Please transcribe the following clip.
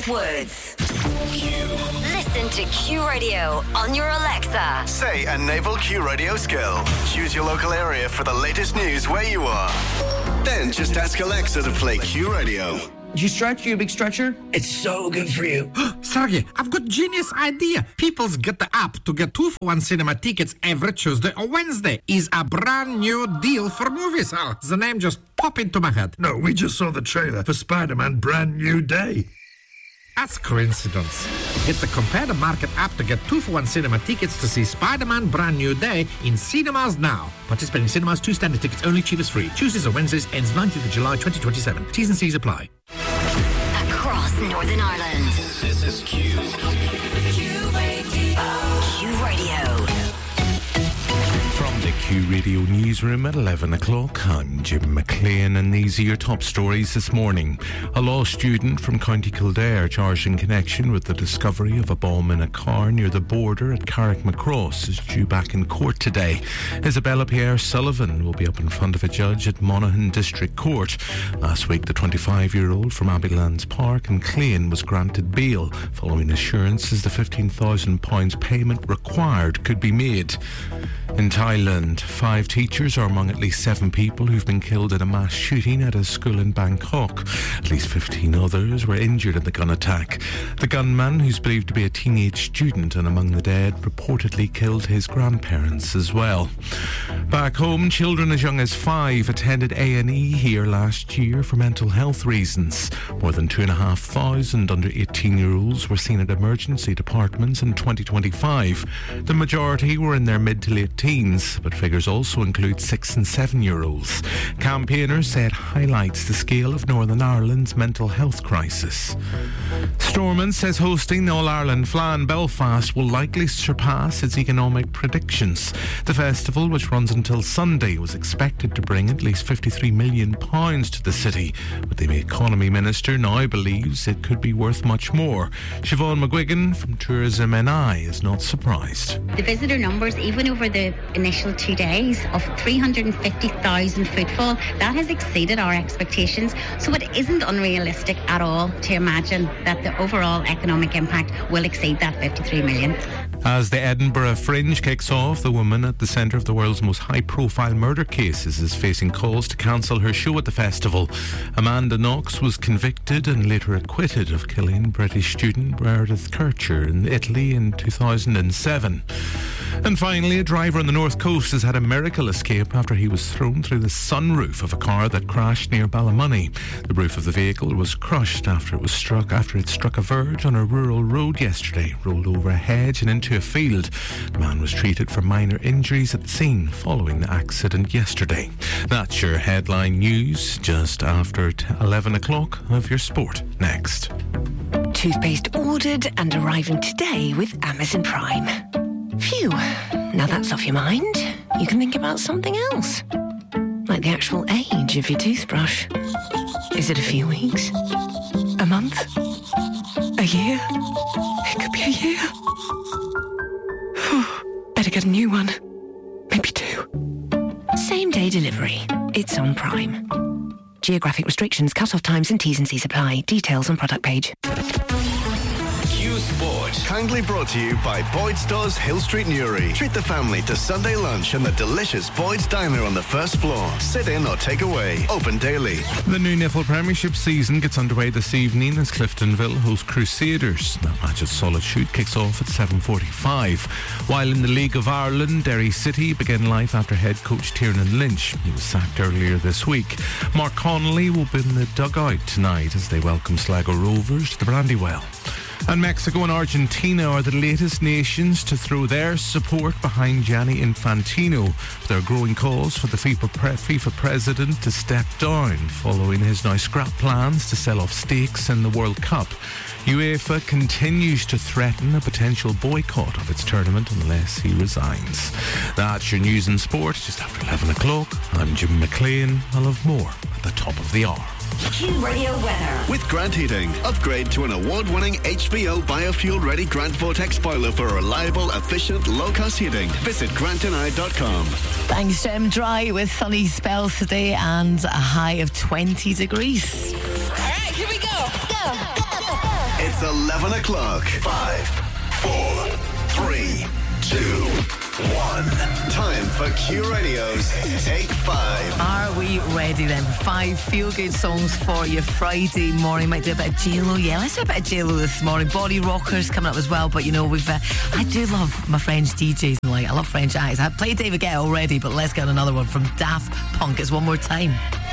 with Woods. Listen to Q Radio on your Alexa. Say a Naval Q Radio skill. Choose your local area for the latest news where you are. Then just ask Alexa to play Q Radio. Did you stretch? You a big stretcher? It's so good for you. Sergey, I've got genius idea. People's get the app to get 2-for-1 cinema tickets every Tuesday or Wednesday. Is a brand new deal for movies. The name just popped into my head. No, we just saw the trailer for Spider-Man Brand New Day. That's coincidence. Get the Compare the Market app to get 2-for-1 cinema tickets to see Spider-Man Brand New Day in cinemas now. Participating cinemas, 2 standard tickets only, cheapest free. Tuesdays or Wednesdays, ends 19th of July 2027. T's and C's apply. Across Northern Ireland. This is Q. Q Radio. From the Q Radio newsroom at 11 o'clock, I'm Jim McLean, and these are your top stories this morning. A law student from County Kildare charged in connection with the discovery of a bomb in a car near the border at Carrickmacross is due back in court today. Isabella Pierre Sullivan will be up in front of a judge at Monaghan District Court. Last week, the 25-year-old from Abbeylands Park in Clane was granted bail following assurances the £15,000 payment required could be made. In Thailand, 5 teachers are among at least 7 people who've been killed in a mass shooting at a school in Bangkok. At least 15 others were injured in the gun attack. The gunman, who's believed to be a teenage student and among the dead, reportedly killed his grandparents as well. Back home, children as young as 5 attended A&E here last year for mental health reasons. More than 2,500 under 18-year-olds were seen at emergency departments in 2025. The majority were in their mid to late teens, but figures also include 6 and 7-year-olds. Campaigners say it highlights the scale of Northern Ireland's mental health crisis. Stormont says hosting the All-Ireland Fleadh Belfast will likely surpass its economic predictions. The festival, which runs until Sunday, was expected to bring at least £53 million to the city, but the economy minister now believes it could be worth much more. Siobhan McGuigan from Tourism NI is not surprised. The visitor numbers, even over the initial 2 days of 350,000 footfall, that has exceeded our expectations. So it isn't unrealistic at all to imagine that the overall economic impact will exceed that 53 million. As the Edinburgh Fringe kicks off, the woman at the centre of the world's most high-profile murder cases is facing calls to cancel her show at the festival. Amanda Knox was convicted and later acquitted of killing British student Meredith Kercher in Italy in 2007. And finally, a driver on the North Coast has had a miracle escape after he was thrown through the sunroof of a car that crashed near Ballymoney. The roof of the vehicle was crushed after it struck a verge on a rural road yesterday, rolled over a hedge and into a field. The man was treated for minor injuries at the scene following the accident yesterday. That's your headline news just after 11 o'clock of your sport. Next. Toothpaste ordered and arriving today with Amazon Prime. Phew, now that's off your mind. You can think about something else. Like the actual age of your toothbrush. Is it a few weeks? A month? A year? It could be a year. Better get a new one. Maybe 2. Same day delivery. It's on Prime. Geographic restrictions, cut-off times and T's and C's apply. Details on product page. Q Sport. Kindly brought to you by Boyd's Stores Hill Street Newry. Treat the family to Sunday lunch in the delicious Boyd's Diner on the first floor. Sit in or take away. Open daily. The new Niffle Premiership season gets underway this evening as Cliftonville host Crusaders. That match at Solid Shoot kicks off at 7:45. While in the League of Ireland, Derry City began life after head coach Tiernan Lynch. He was sacked earlier this week. Mark Connolly will be in the dugout tonight as they welcome Sligo Rovers to the Brandywell. And Mexico and Argentina are the latest nations to throw their support behind Gianni Infantino. There are growing calls for the FIFA president to step down following his now scrap plans to sell off stakes in the World Cup. UEFA continues to threaten a potential boycott of its tournament unless he resigns. That's your news and sport just after 11 o'clock. I'm Jim McLean. I'll have more at the top of the hour. Q Radio weather. With Grant Heating, upgrade to an award-winning HVO biofuel-ready Grant Vortex boiler for reliable, efficient, low-cost heating. Visit grantandI.com. Thanks to M-Dry with sunny spells today and a high of 20 degrees. All right, here we go. Go. It's It's 11 o'clock. 5, 4, 3, 2, 1. Time for Q Radio's Take 5. Are we ready then? 5 feel-good songs for your Friday morning. Might do a bit of J-Lo. Yeah, let's do a bit of J-Lo this morning. Body Rockers coming up as well. But you know, I do love my French DJs. I love French acts. I played David Guetta already, but let's get another one from Daft Punk. It's One More Time.